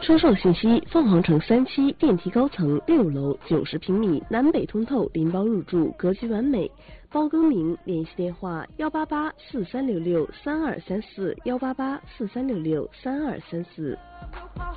销售信息：凤凰城3期电梯高层6楼90平米，南北通透，拎包入住，格局完美。包更名，联系电话18843663234，18843663234。